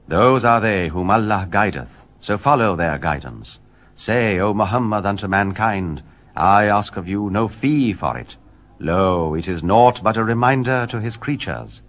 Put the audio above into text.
Those are they whom Allah guideth, so follow their guidance. Say, O Muhammad, unto mankind, I ask of you no fee for it. Lo, it is naught but a reminder to his creatures.